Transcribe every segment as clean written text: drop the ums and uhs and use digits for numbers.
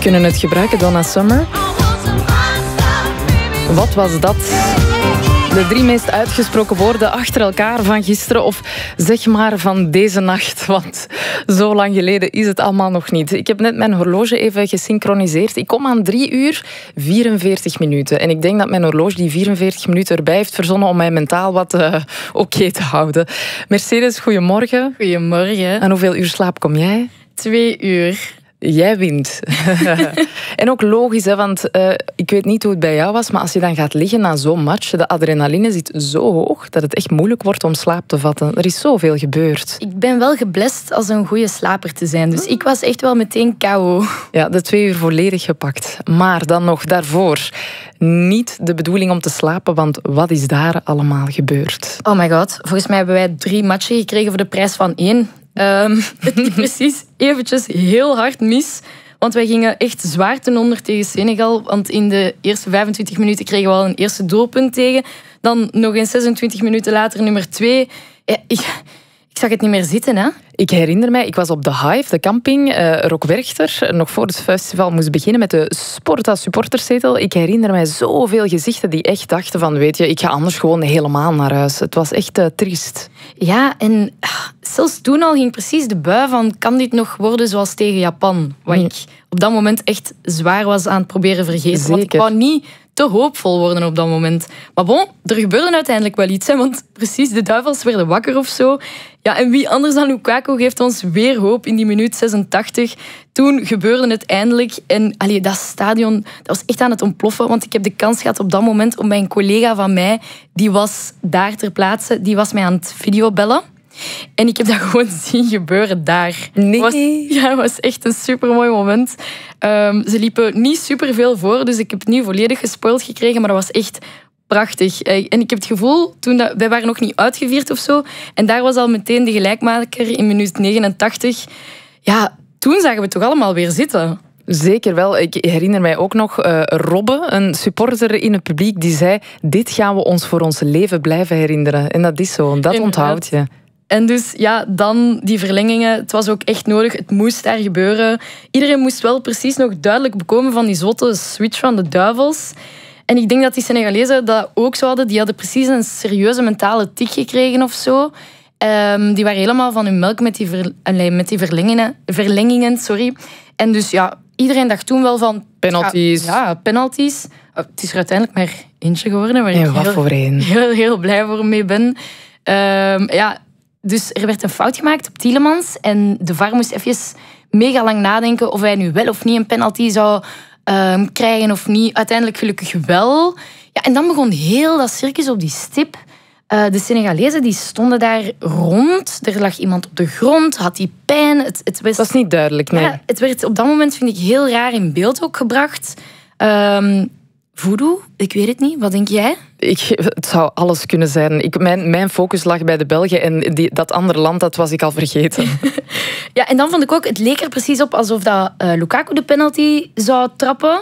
kunnen het gebruiken, Donna Summer. Wat was dat? De 3 meest uitgesproken woorden achter elkaar van gisteren, of zeg maar van deze nacht, want zo lang geleden is het allemaal nog niet. Ik heb net mijn horloge even gesynchroniseerd. Ik kom aan 3 uur 44 minuten. En ik denk dat mijn horloge die 44 minuten erbij heeft verzonnen om mij mentaal wat oké te houden. Mercedes, goedemorgen. Goedemorgen. En hoeveel uur slaap kom jij? 2 uur. Jij wint. En ook logisch, hè, want ik weet niet hoe het bij jou was, maar als je dan gaat liggen na zo'n match, de adrenaline zit zo hoog dat het echt moeilijk wordt om slaap te vatten. Er is zoveel gebeurd. Ik ben wel geblest als een goede slaper te zijn, dus ik was echt wel meteen KO. Ja, de 2 uur volledig gepakt. Maar dan nog daarvoor niet de bedoeling om te slapen, want wat is daar allemaal gebeurd? Oh my god, volgens mij hebben wij 3 matchen gekregen voor de prijs van 1. Het ging precies eventjes heel hard mis. Want wij gingen echt zwaar ten onder tegen Senegal. Want in de eerste 25 minuten kregen we al een eerste doelpunt tegen. Dan nog eens 26 minuten later nummer 2. Ja, ik zag het niet meer zitten, hè? Ik herinner mij, ik was op de Hive, de camping, Rock Werchter, nog voor het festival moest beginnen met de Sporta supporterszetel. Ik herinner mij zoveel gezichten die echt dachten van, weet je, ik ga anders gewoon helemaal naar huis. Het was echt triest. Ja, en zelfs toen al ging precies de bui van, kan dit nog worden zoals tegen Japan? Wat ik op dat moment echt zwaar was aan het proberen vergeten. Zeker. Want ik wou niet te hoopvol worden op dat moment. Maar bon, er gebeurde uiteindelijk wel iets, hè, want precies de duivels werden wakker of zo. Ja, en wie anders dan Lukaku geeft ons weer hoop in die minuut 86. Toen gebeurde het eindelijk. En dat stadion dat was echt aan het ontploffen, want ik heb de kans gehad op dat moment om bij een collega van mij, die was daar ter plaatse, die was mij aan het videobellen. En ik heb dat gewoon zien gebeuren daar. Nee. Het was echt een supermooi moment. Ze liepen niet superveel voor, dus ik heb het niet volledig gespoild gekregen, maar dat was echt prachtig. En ik heb het gevoel, wij waren nog niet uitgevierd of zo, en daar was al meteen de gelijkmaker in minuut 89. Ja, toen zagen we het toch allemaal weer zitten. Zeker wel. Ik herinner mij ook nog Robbe, een supporter in het publiek, die zei, dit gaan we ons voor ons leven blijven herinneren. En dat is zo, dat onthoud je. En dus ja, dan die verlengingen. Het was ook echt nodig. Het moest daar gebeuren. Iedereen moest wel precies nog duidelijk bekomen van die zotte switch van de duivels. En ik denk dat die Senegalezen dat ook zo hadden. Die hadden precies een serieuze mentale tik gekregen of zo. Die waren helemaal van hun melk met die verlengingen. En dus ja, iedereen dacht toen wel van... Penalties. Ja, penalties. Het is er uiteindelijk maar eentje geworden. Waar ik heel blij voor mee ben. Dus er werd een fout gemaakt op Tielemans. En de VAR moest even mega lang nadenken of hij nu wel of niet een penalty zou krijgen of niet. Uiteindelijk gelukkig wel. Ja, en dan begon heel dat circus op die stip. De Senegalezen die stonden daar rond. Er lag iemand op de grond, had die pijn. Dat is niet duidelijk, nee. Ja, het werd op dat moment, vind ik, heel raar in beeld ook gebracht. Voodoo? Ik weet het niet. Wat denk jij? Het zou alles kunnen zijn. Mijn focus lag bij de Belgen en dat andere land, dat was ik al vergeten. Ja, en dan vond ik ook, het leek er precies op alsof dat Lukaku de penalty zou trappen.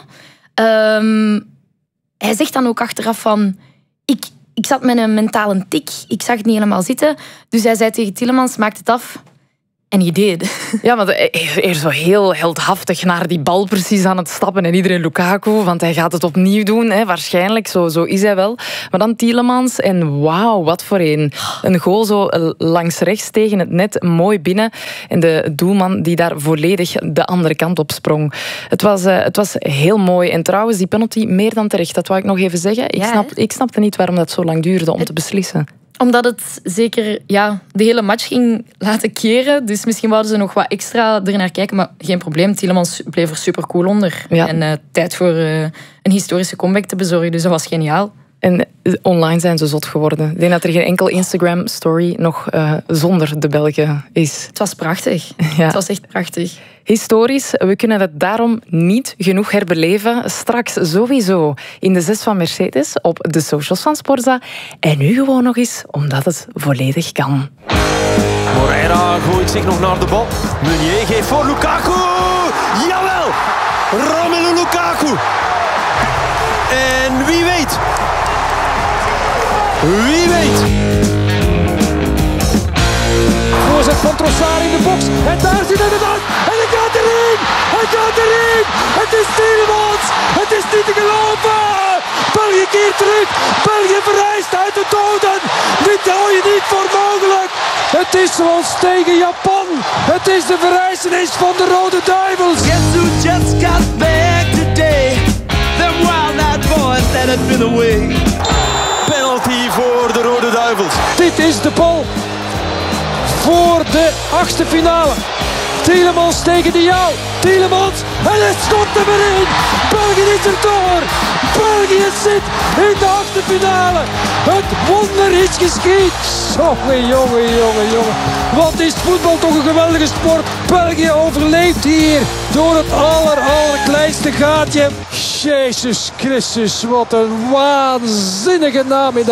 Hij zegt dan ook achteraf van... Ik zat met een mentale tik. Ik zag het niet helemaal zitten. Dus hij zei tegen Tielemans, maak het af. En hij deed. Ja, want hij zo heel heldhaftig naar die bal precies aan het stappen. En iedereen Lukaku, want hij gaat het opnieuw doen. Hè, waarschijnlijk, zo is hij wel. Maar dan Tielemans en wauw, wat voor een. Een goal zo langs rechts tegen het net, mooi binnen. En de doelman die daar volledig de andere kant op sprong. Het was heel mooi. En trouwens, die penalty meer dan terecht. Dat wou ik nog even zeggen. Ik snapte niet waarom dat zo lang duurde om te beslissen. Omdat het zeker de hele match ging laten keren. Dus misschien wouden ze nog wat extra ernaar kijken. Maar geen probleem. Tielemans bleef er super cool onder. Ja. En tijd voor een historische comeback te bezorgen. Dus dat was geniaal. En online zijn ze zot geworden. Ik denk dat er geen enkel Instagram-story nog zonder de Belgen is. Het was prachtig. Ja. Het was echt prachtig. Historisch, we kunnen het daarom niet genoeg herbeleven. Straks sowieso in de 6 van Mercedes op de socials van Sporza. En nu gewoon nog eens, omdat het volledig kan. Moreira gooit zich nog naar de bal. Meunier geeft voor Lukaku. Jawel! Romelu Lukaku. En wie weet... Wie weet. Voorzet van Trossard in de box. En daar zit het aan. En het gaat erin. Het gaat erin. Het Het is ons tegen Japan. Het is de verrijzenis van de Rode Duivels. Guess who just got back today? Them wild-eyed boys that had been away. Penalty voor de Rode Duivels. Dit is de bal voor de achtste finale. Tielemans tegen de jou. Tielemans. En het schot er weer in. België is er door. België zit in de achtste finale. Het wonder is geschied. Jongen. Wat is voetbal toch een geweldige sport. België overleeft hier door het allerkleinste gaatje. Jezus Christus, wat een waanzinnige namiddag.